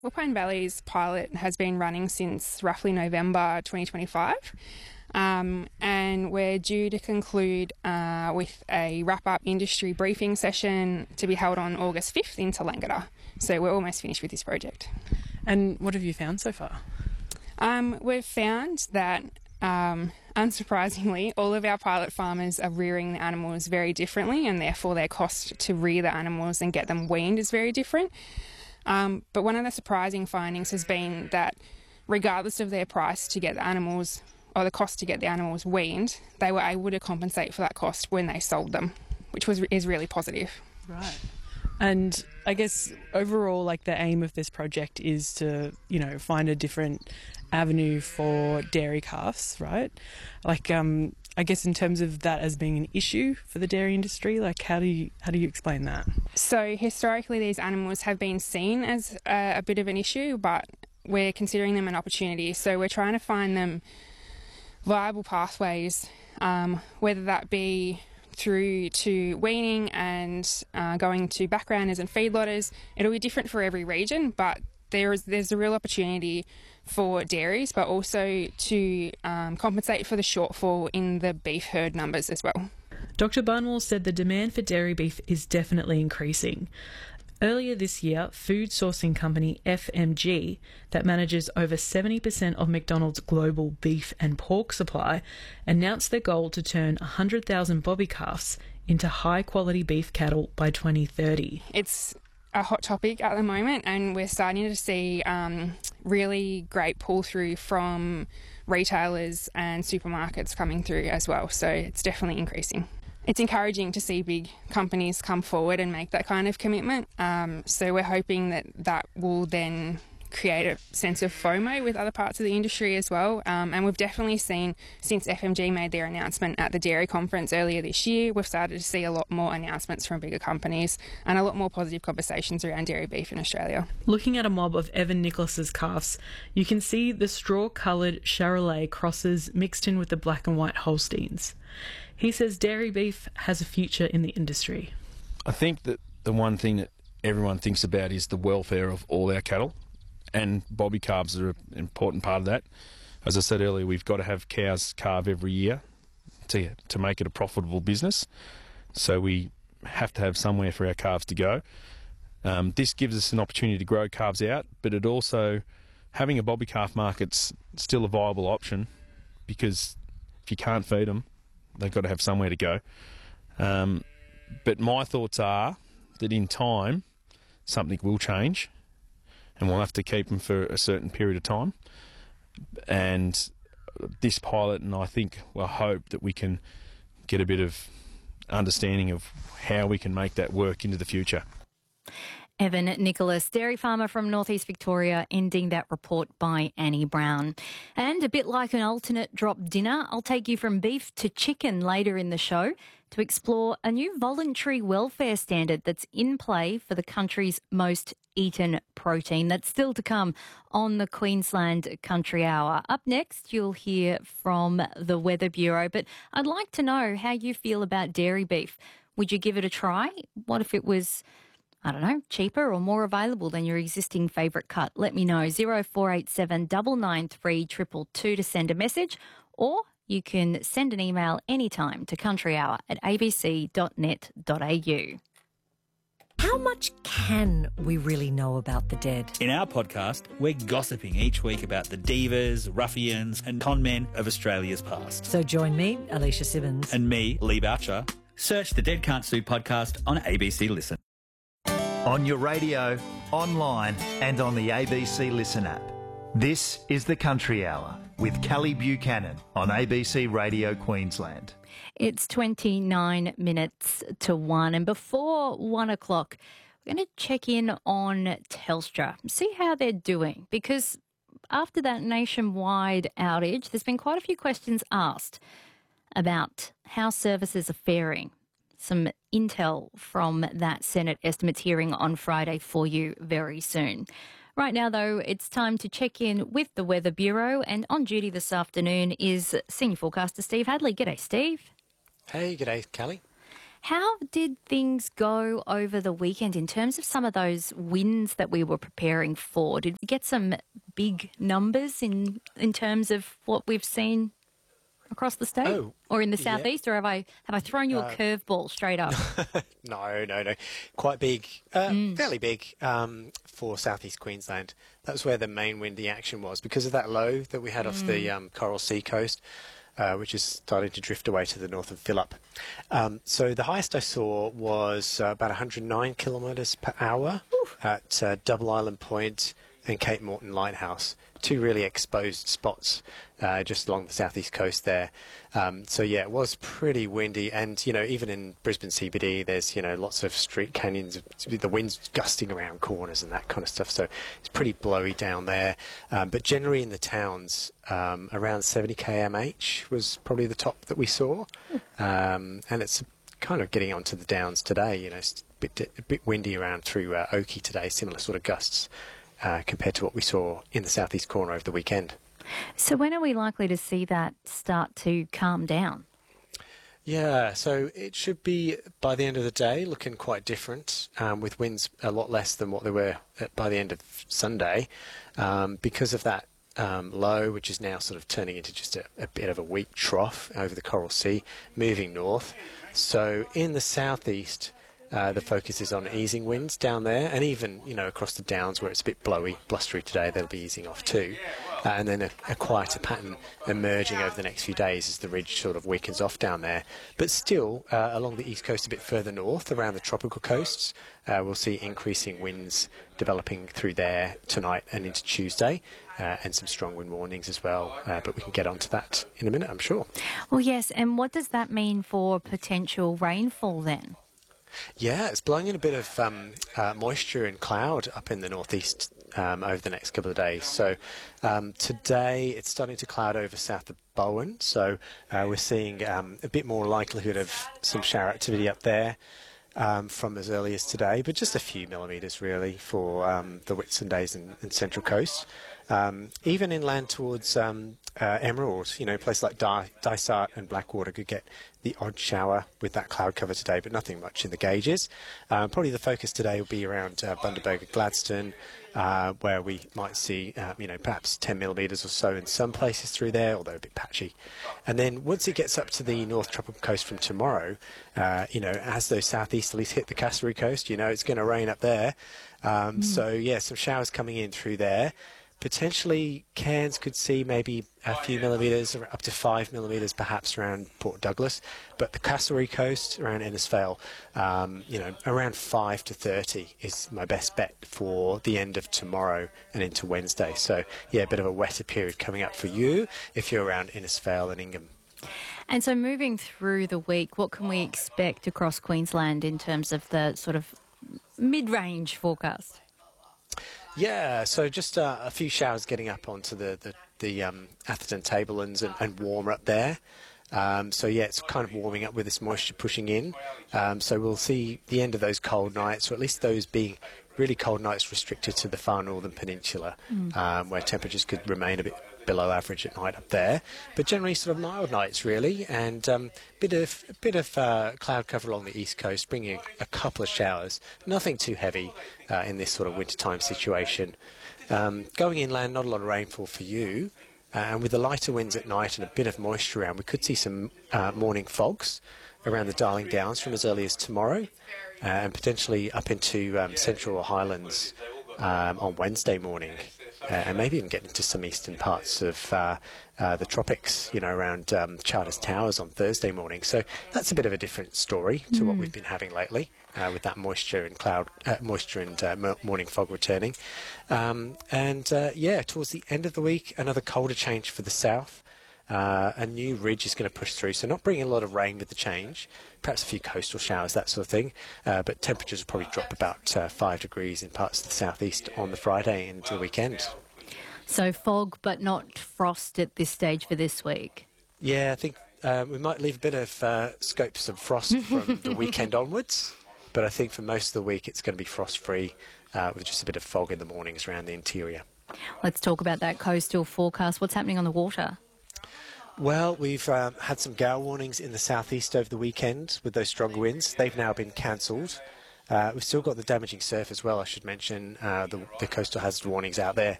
Wilpine Valley's pilot has been running since roughly November 2025, and we're due to conclude with a wrap-up industry briefing session to be held on August 5th in Tallangatta. So we're almost finished with this project. And what have you found so far? We've found that, unsurprisingly, all of our pilot farmers are rearing the animals very differently, and therefore their cost to rear the animals and get them weaned is very different. But one of the surprising findings has been that regardless of their price to get the animals, or the cost to get the animals weaned, they were able to compensate for that cost when they sold them, which is really positive. Right. And I guess overall, like, the aim of this project is to, find a different avenue for dairy calves, right? Like, I guess in terms of that as being an issue for the dairy industry, like, how do you explain that? So historically, these animals have been seen as a bit of an issue, but we're considering them an opportunity. So we're trying to find them viable pathways, whether that be through to weaning and going to backgrounders and feedlotters. It'll be different for every region, but there's a real opportunity for dairies, but also to compensate for the shortfall in the beef herd numbers as well. Dr. Barnwell said the demand for dairy beef is definitely increasing. Earlier this year, food sourcing company FMG, that manages over 70% of McDonald's global beef and pork supply, announced their goal to turn 100,000 bobby calves into high-quality beef cattle by 2030. It's a hot topic at the moment, and we're starting to see really great pull-through from retailers and supermarkets coming through as well, so it's definitely increasing. It's encouraging to see big companies come forward and make that kind of commitment, so we're hoping that will then create a sense of FOMO with other parts of the industry as well. And we've definitely seen, since FMG made their announcement at the dairy conference earlier this year, we've started to see a lot more announcements from bigger companies and a lot more positive conversations around dairy beef in Australia. Looking at a mob of Evan Nicholas's calves, you can see the straw-coloured Charolais crosses mixed in with the black and white Holsteins. He says dairy beef has a future in the industry. I think that the one thing that everyone thinks about is the welfare of all our cattle. And bobby calves are an important part of that. As I said earlier, we've got to have cows calve every year to make it a profitable business. So we have to have somewhere for our calves to go. This gives us an opportunity to grow calves out, but it also, having a bobby calf market's still a viable option, because if you can't feed them, they've got to have somewhere to go. But my thoughts are that in time, something will change, and we'll have to keep them for a certain period of time. And this pilot, and I hope that we can get a bit of understanding of how we can make that work into the future. Evan Nicholas, dairy farmer from northeast Victoria, ending that report by Annie Brown. And a bit like an alternate drop dinner, I'll take you from beef to chicken later in the show to explore a new voluntary welfare standard that's in play for the country's most eaten protein. That's still to come on the Queensland Country Hour. Up next, you'll hear from the Weather Bureau, but I'd like to know how you feel about dairy beef. Would you give it a try? What if it was, cheaper or more available than your existing favourite cut? Let me know. 0487 993 222 to send a message, or you can send an email anytime to countryhour@abc.net.au. How much can we really know about the dead? In our podcast, we're gossiping each week about the divas, ruffians and con men of Australia's past. So join me, Alicia Simmons. And me, Lee Boucher. Search the Dead Can't Sue podcast on ABC Listen. On your radio, online and on the ABC Listen app. This is the Country Hour with Kelly Buchanan on ABC Radio Queensland. It's 29 minutes to 1, and before 1 o'clock, we're going to check in on Telstra, see how they're doing, because after that nationwide outage, there's been quite a few questions asked about how services are faring. Some intel from that Senate estimates hearing on Friday for you very soon. Right now, though, it's time to check in with the Weather Bureau, and on duty this afternoon is Senior Forecaster Steve Hadley. G'day, Steve. Hey, g'day, Kelly. How did things go over the weekend in terms of some of those winds that we were preparing for? Did we get some big numbers in terms of what we've seen across the state or in the southeast? Or have I thrown you a curveball straight up? No. Quite big, fairly big for southeast Queensland. That's where the main windy action was because of that low that we had off the Coral Sea coast. Which is starting to drift away to the north and fill up. So the highest I saw was about 109 kilometres per hour at Double Island Point and Cape Morton Lighthouse, two really exposed spots just along the southeast coast there. So yeah, it was pretty windy, and even in Brisbane CBD, there's lots of street canyons, the wind's gusting around corners and that kind of stuff. So it's pretty blowy down there. But generally in the towns, around 70 kmh was probably the top that we saw, and it's kind of getting onto the downs today. It's a bit windy around through Oakey today, similar sort of gusts. Compared to what we saw in the southeast corner over the weekend. So when are we likely to see that start to calm down? Yeah, so it should be by the end of the day looking quite different, with winds a lot less than what they were by the end of Sunday, because of that low, which is now sort of turning into just a bit of a weak trough over the Coral Sea, moving north. So in the southeast, the focus is on easing winds down there, and even across the downs where it's a bit blowy, blustery today, they'll be easing off too. And then a quieter pattern emerging over the next few days as the ridge sort of weakens off down there. But still, along the east coast a bit further north, around the tropical coasts, we'll see increasing winds developing through there tonight and into Tuesday, and some strong wind warnings as well. But we can get onto that in a minute, I'm sure. Well, yes, and what does that mean for potential rainfall then? Yeah, it's blowing in a bit of moisture and cloud up in the northeast over the next couple of days. So today it's starting to cloud over south of Bowen, so we're seeing a bit more likelihood of some shower activity up there from as early as today, but just a few millimetres really for the Whitsundays and Central Coast. Even inland towards Emerald, places like Dysart and Blackwater could get the odd shower with that cloud cover today, but nothing much in the gauges. Probably the focus today will be around Bundaberg and Gladstone, where we might see, perhaps 10 millimetres or so in some places through there, although a bit patchy. And then once it gets up to the North Tropical Coast from tomorrow, as those southeasterlies hit the Cassowary Coast, it's going to rain up there. So, yeah, some showers coming in through there. Potentially, Cairns could see maybe a few millimetres, or up to 5 millimetres perhaps around Port Douglas. But the Cassowary Coast, around Innisfail, around 5 to 30 is my best bet for the end of tomorrow and into Wednesday. So, yeah, a bit of a wetter period coming up for you if you're around Innisfail and Ingham. And so moving through the week, what can we expect across Queensland in terms of the sort of mid-range forecast? Yeah, so just a few showers getting up onto the Atherton Tablelands and warmer up there. So yeah, it's kind of warming up with this moisture pushing in. So we'll see the end of those cold nights, or at least those being really cold nights restricted to the far northern peninsula, where temperatures could remain a bit below average at night up there, but generally sort of mild nights really, and bit of cloud cover along the east coast, bringing a couple of showers, nothing too heavy in this sort of wintertime situation. Going inland, not a lot of rainfall for you, and with the lighter winds at night and a bit of moisture around, we could see some morning fogs around the Darling Downs from as early as tomorrow, and potentially up into central highlands on Wednesday morning. And maybe even get into some eastern parts of the tropics, around Charters Towers on Thursday morning. So that's a bit of a different story to what we've been having lately, with that moisture and morning fog returning. Towards the end of the week, another colder change for the south. A new ridge is going to push through, so not bringing a lot of rain with the change, perhaps a few coastal showers, that sort of thing, but temperatures will probably drop about 5 degrees in parts of the southeast on the Friday into the weekend. So fog, but not frost at this stage for this week? Yeah, I think we might leave a bit of scope for some frost from the weekend onwards, but I think for most of the week it's going to be frost-free with just a bit of fog in the mornings around the interior. Let's talk about that coastal forecast. What's happening on the water? Well, we've had some gale warnings in the southeast over the weekend with those stronger winds. They've now been cancelled. We've still got the damaging surf as well, I should mention, the coastal hazard warnings out there.